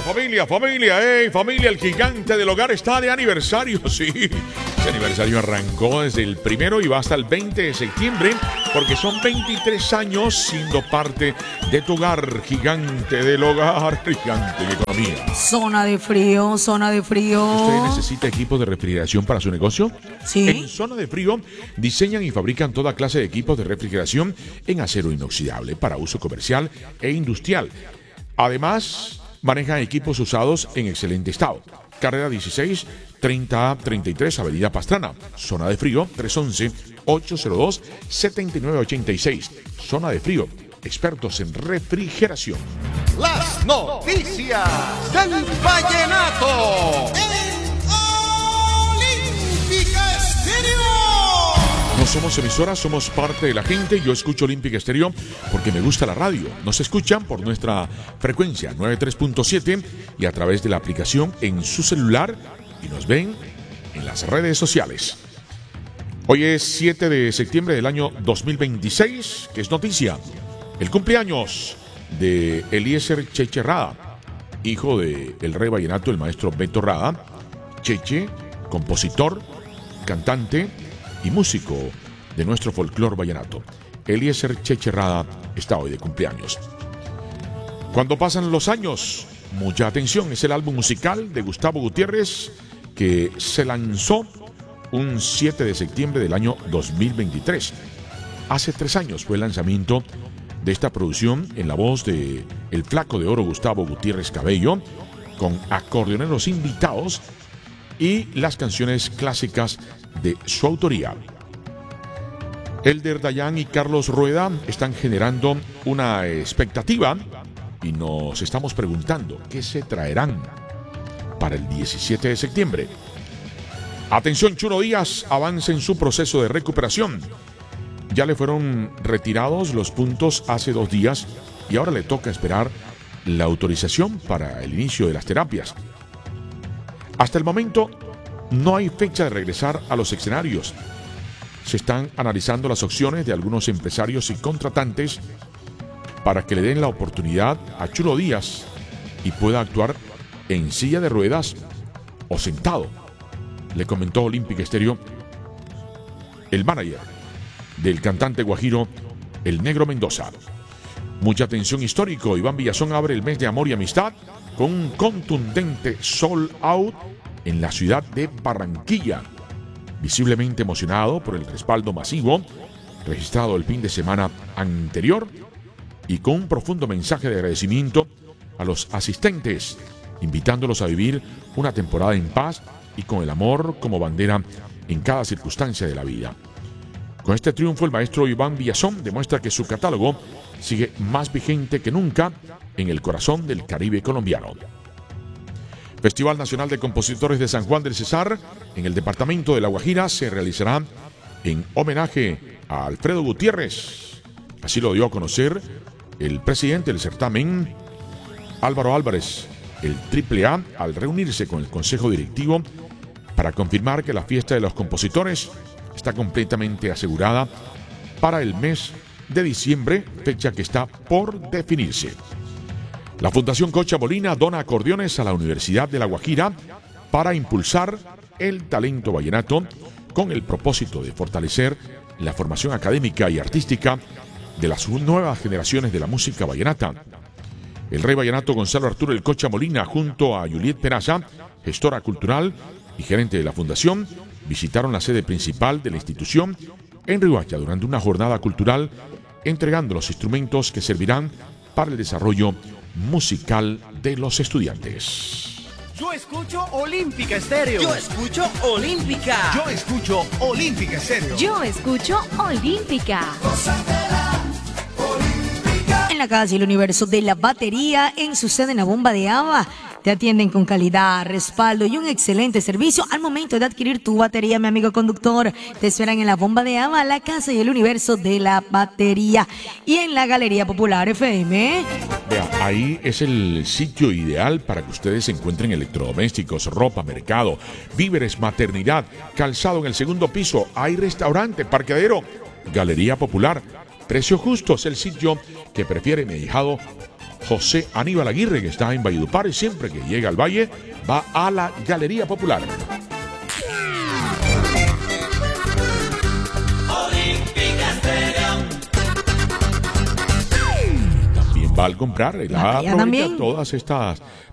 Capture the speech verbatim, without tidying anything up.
familia, familia, hey, familia, el gigante del hogar está de aniversario, sí. Ese aniversario arrancó desde el primero y va hasta el veinte de septiembre, porque son veintitrés años siendo parte de tu hogar, gigante del hogar, gigante de economía. Zona de frío, zona de frío. ¿Usted necesita equipos de refrigeración para su negocio? Sí. En Zona de Frío diseñan y fabrican toda clase de equipos de refrigeración en acero inoxidable para uso comercial e industrial. Además, manejan equipos usados en excelente estado. Carrera dieciséis, treinta treinta y tres, Avenida Pastrana. Zona de Frío, tres once, ocho cero dos, siete nueve ocho seis. Zona de Frío, expertos en refrigeración. Las noticias del vallenato. Olímpica Estéreo. No somos emisoras, somos parte de la gente. Yo escucho Olímpica Estéreo porque me gusta la radio. Nos escuchan por nuestra frecuencia noventa y tres punto siete y a través de la aplicación en su celular y nos ven en las redes sociales. Hoy es siete de septiembre del año dos mil veintiséis, que es noticia. El cumpleaños de Eliezer Cheche Rada, hijo de el rey vallenato, el maestro Beto Rada. Cheche, compositor, cantante y músico de nuestro folclor vallenato. Eliezer Cheche Rada está hoy de cumpleaños. Cuando pasan los años, mucha atención, es el álbum musical de Gustavo Gutiérrez que se lanzó un siete de septiembre del año dos mil veintitrés. Hace tres años fue el lanzamiento de esta producción en la voz de el flaco de oro Gustavo Gutiérrez Cabello, con acordeoneros invitados y las canciones clásicas de su autoría. Elder Dayan y Carlos Rueda están generando una expectativa y nos estamos preguntando qué se traerán para el diecisiete de septiembre. Atención, Chulo Díaz avanza en su proceso de recuperación. Ya le fueron retirados los puntos hace dos días y ahora le toca esperar la autorización para el inicio de las terapias. Hasta el momento no hay fecha de regresar a los escenarios. Se están analizando las opciones de algunos empresarios y contratantes para que le den la oportunidad a Chulo Díaz y pueda actuar en silla de ruedas o sentado, le comentó Olímpica Estéreo el manager del cantante guajiro El Negro Mendoza. Mucha atención, histórico. Iván Villazón abre el mes de amor y amistad con un contundente sold out en la ciudad de Barranquilla. Visiblemente emocionado por el respaldo masivo registrado el fin de semana anterior y con un profundo mensaje de agradecimiento a los asistentes, invitándolos a vivir una temporada en paz y con el amor como bandera en cada circunstancia de la vida. Con este triunfo, el maestro Iván Villazón demuestra que su catálogo sigue más vigente que nunca en el corazón del Caribe colombiano. Festival Nacional de Compositores de San Juan del Cesar, en el departamento de La Guajira, se realizará en homenaje a Alfredo Gutiérrez. Así lo dio a conocer el presidente del certamen, Álvaro Álvarez, el triple A, al reunirse con el Consejo Directivo para confirmar que la fiesta de los compositores está completamente asegurada para el mes de diciembre, fecha que está por definirse. La Fundación Cocha Molina dona acordeones a la Universidad de La Guajira para impulsar el talento vallenato con el propósito de fortalecer la formación académica y artística de las nuevas generaciones de la música vallenata. El rey vallenato Gonzalo Arturo El Cocha Molina, junto a Juliet Peraza, gestora cultural y gerente de la fundación, visitaron la sede principal de la institución en Riohacha durante una jornada cultural, entregando los instrumentos que servirán para el desarrollo musical de los estudiantes. Yo escucho Olímpica Estéreo. Yo escucho Olímpica. Yo escucho Olímpica Estéreo. Yo escucho Olímpica. En la calle El Universo de la Batería, en su sede en la Bomba de Agua, te atienden con calidad, respaldo y un excelente servicio al momento de adquirir tu batería, mi amigo conductor. Te esperan en la Bomba de Agua, la casa y el Universo de la Batería, y en la Galería Popular F M. Vea, ahí es el sitio ideal para que ustedes encuentren electrodomésticos, ropa, mercado, víveres, maternidad, calzado en el segundo piso. Hay restaurante, parqueadero, Galería Popular. Precios justos, el sitio que prefiere mi ahijado José Aníbal Aguirre, que está en Valledupar, y siempre que llega al valle va a la Galería Popular. También va al comprar, él Ah, ya aprovecha también. todas estas